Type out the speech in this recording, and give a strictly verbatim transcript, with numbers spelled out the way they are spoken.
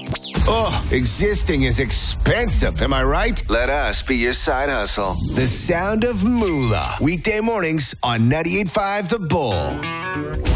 Oh, existing is expensive, am I right? Let us be your side hustle. The sound of moolah. Weekday mornings on ninety-eight point five The Bull.